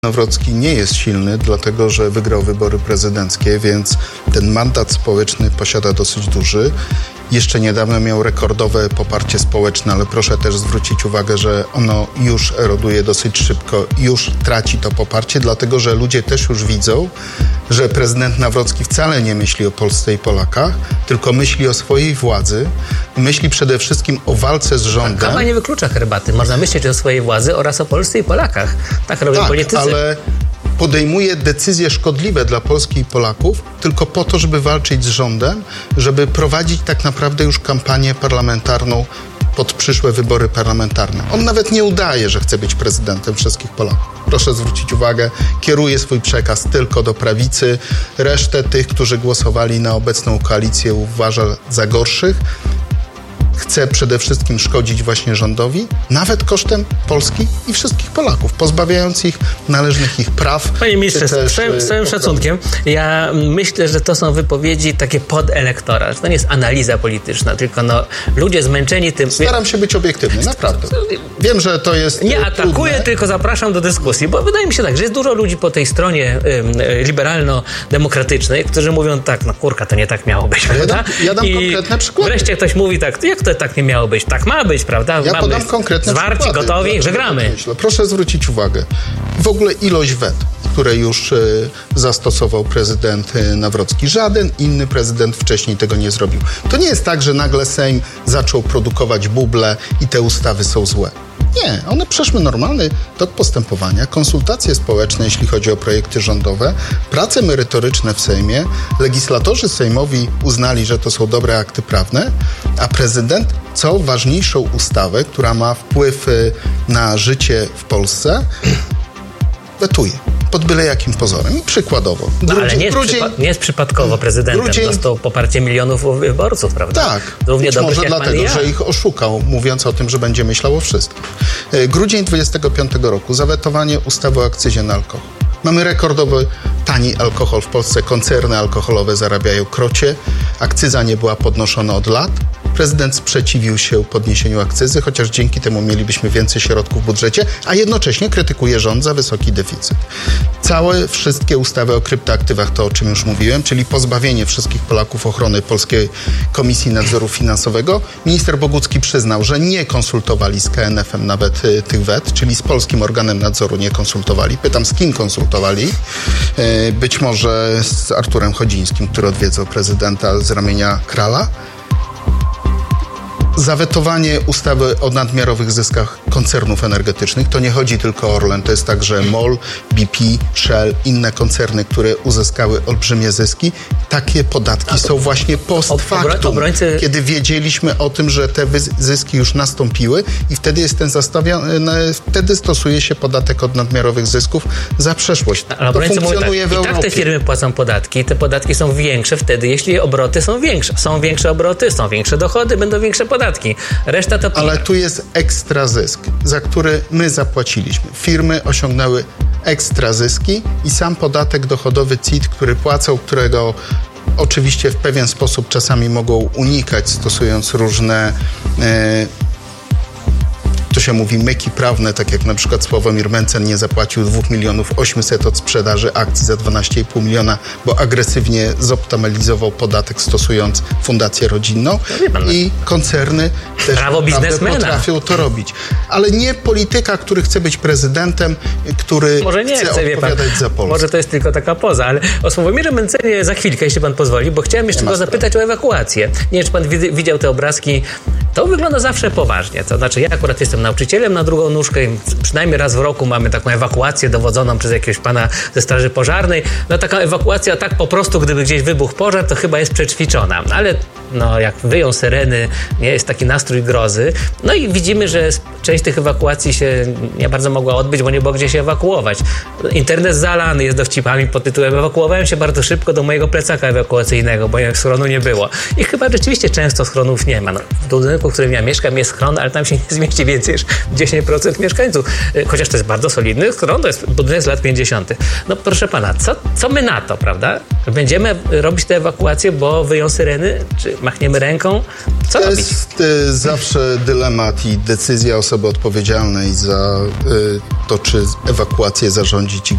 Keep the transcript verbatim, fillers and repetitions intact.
Nawrocki nie jest silny, dlatego że wygrał wybory prezydenckie, więc ten mandat społeczny posiada dosyć duży. Jeszcze niedawno miał rekordowe poparcie społeczne, ale proszę też zwrócić uwagę, że ono już eroduje dosyć szybko, już traci to poparcie, dlatego że ludzie też już widzą, że prezydent Nawrocki wcale nie myśli o Polsce i Polakach, tylko myśli o swojej władzy, myśli przede wszystkim o walce z rządem. Kawa nie wyklucza herbaty. Można myśleć o swojej władzy oraz o Polsce i Polakach. Tak robią tak, politycy. Ale podejmuje decyzje szkodliwe dla Polski i Polaków tylko po to, żeby walczyć z rządem, żeby prowadzić tak naprawdę już kampanię parlamentarną pod przyszłe wybory parlamentarne. On nawet nie udaje, że chce być prezydentem wszystkich Polaków. Proszę zwrócić uwagę, kieruje swój przekaz tylko do prawicy. Resztę tych, którzy głosowali na obecną koalicję, uważa za gorszych. Chce przede wszystkim szkodzić właśnie rządowi, nawet kosztem Polski i wszystkich Polaków, pozbawiając ich należnych ich praw. Panie ministrze, z całym, z całym szacunkiem, ja myślę, że to są wypowiedzi takie pod elektorat. To nie jest analiza polityczna, tylko no, ludzie zmęczeni tym... Staram się być obiektywny, naprawdę. Wiem, że to jest Nie atakuję, trudne. Tylko zapraszam do dyskusji, bo wydaje mi się tak, że jest dużo ludzi po tej stronie y, liberalno-demokratycznej, którzy mówią tak, no kurka, to nie tak miało być, ja prawda? dam, ja dam I konkretne przykłady. Wreszcie ktoś mówi tak, jak to tak nie miało być? Tak ma być, prawda? Ja Mamy podam konkretne zwarci, przykłady. gotowi, Ja że gramy. Myślę. Proszę zwrócić uwagę. W ogóle ilość wet, które już y, zastosował prezydent y, Nawrocki. Żaden inny prezydent wcześniej tego nie zrobił. To nie jest tak, że nagle Sejm zaczął produkować buble i te ustawy są złe. Nie, one przeszły normalny tok postępowania, konsultacje społeczne, jeśli chodzi o projekty rządowe, prace merytoryczne w Sejmie, legislatorzy sejmowi uznali, że to są dobre akty prawne, a prezydent co ważniejszą ustawę, która ma wpływ na życie w Polsce, wetuje. Pod byle jakim pozorem. I przykładowo. No, Grudzień, ale nie jest, grudzień, przypa- nie jest przypadkowo prezydentem. grudzień, dostał poparcie milionów wyborców, prawda? Tak. Równie Być dobrych może jak dlatego, pan i ja. że ich oszukał, mówiąc o tym, że będzie myślał o wszystkim. Grudzień dwudziestego piątego roku. Zawetowanie ustawy o akcyzie na alkohol. Mamy rekordowy tani alkohol w Polsce. Koncerny alkoholowe zarabiają krocie. Akcyza nie była podnoszona od lat. Prezydent sprzeciwił się podniesieniu akcyzy, chociaż dzięki temu mielibyśmy więcej środków w budżecie, a jednocześnie krytykuje rząd za wysoki deficyt. Całe wszystkie ustawy o kryptoaktywach, to o czym już mówiłem, czyli pozbawienie wszystkich Polaków ochrony Polskiej Komisji Nadzoru Finansowego. Minister Bogucki przyznał, że nie konsultowali z K N F em nawet y, tych wet, czyli z polskim organem nadzoru nie konsultowali. Pytam, z kim konsultowali? Y, być może z Arturem Chodzińskim, który odwiedzał prezydenta z ramienia Krala. Zawetowanie ustawy o nadmiarowych zyskach koncernów energetycznych. To nie chodzi tylko o Orlen, to jest także MOL, B P, Shell, inne koncerny, które uzyskały olbrzymie zyski. Takie podatki są właśnie post factum, obrońcy... kiedy wiedzieliśmy o tym, że te zyski już nastąpiły i wtedy jest ten zastawiony, wtedy stosuje się podatek od nadmiarowych zysków za przeszłość. Ale to funkcjonuje tak, w i Europie. tak te firmy płacą podatki i te podatki są większe wtedy, jeśli obroty są większe. Są większe obroty, są większe dochody, będą większe podatki. Reszta to... Ale tu jest ekstra zysk, za który my zapłaciliśmy. Firmy osiągnęły ekstra zyski i sam podatek dochodowy C I T, który płacą, którego oczywiście w pewien sposób czasami mogą unikać, stosując różne... Yy, to się mówi myki prawne, tak jak na przykład Sławomir Mencen nie zapłacił dwa miliony osiemset od sprzedaży akcji za dwanaście i pół miliona, bo agresywnie zoptymalizował podatek, stosując fundację rodzinną. No I koncerny też Prawo biznesmena. potrafią to robić. Ale nie polityka, który chce być prezydentem, który Może nie chce, chce, odpowiadać pan, za Polskę. Może to jest tylko taka poza, ale o Sławomirze Mencenie za chwilkę, jeśli pan pozwoli, bo chciałem jeszcze go zapytać o ewakuację. Nie wiem, czy pan widział te obrazki. To wygląda zawsze poważnie. To znaczy, ja akurat jestem nauczycielem na drugą nóżkę i przynajmniej raz w roku mamy taką ewakuację dowodzoną przez jakiegoś pana ze straży pożarnej. No taka ewakuacja tak po prostu, gdyby gdzieś wybuchł pożar, to chyba jest przećwiczona. Ale no jak wyją syreny, nie jest taki nastrój grozy. No i widzimy, że część tych ewakuacji się nie bardzo mogła odbyć, bo nie było gdzie się ewakuować. Internet zalany jest dowcipami pod tytułem ewakuowałem się bardzo szybko do mojego plecaka ewakuacyjnego, bo schronu nie było. I chyba rzeczywiście często schronów nie ma. No, w budynku, w którym ja mieszkam, jest schron, ale tam się nie zmieści więcej niż dziesięć procent mieszkańców. Chociaż to jest bardzo solidny schron, to jest budynek z lat pięćdziesiątych. No proszę pana, co, co my na to, prawda? Będziemy robić tę ewakuację, bo wyją syreny? Czy machniemy ręką? Co to robić? jest y, zawsze dylemat i decyzja osoby odpowiedzialnej za y, to, czy ewakuację zarządzić i